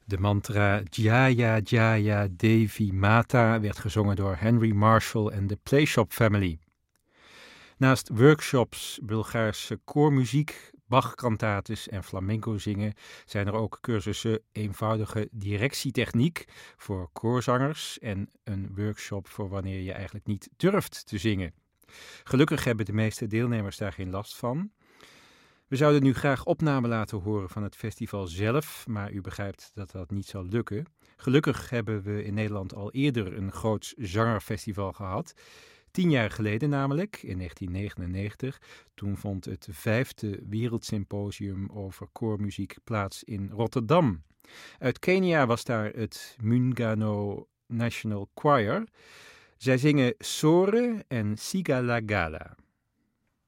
De mantra Jaya Jaya Devi Mata werd gezongen door Henry Marshall en de Playshop Family. Naast workshops, Bulgaarse koormuziek, Bach-kantates en flamenco zingen zijn er ook cursussen eenvoudige directietechniek voor koorzangers en een workshop voor wanneer je eigenlijk niet durft te zingen. Gelukkig hebben de meeste deelnemers daar geen last van. We zouden nu graag opname laten horen van het festival zelf, maar u begrijpt dat dat niet zal lukken. Gelukkig hebben we in Nederland al eerder een groot zangerfestival gehad. 10 jaar geleden namelijk, in 1999. Toen vond het 5e Wereldsymposium over koormuziek plaats in Rotterdam. Uit Kenia was daar het Muungano National Choir. Zij zingen Sore en Sigalagala.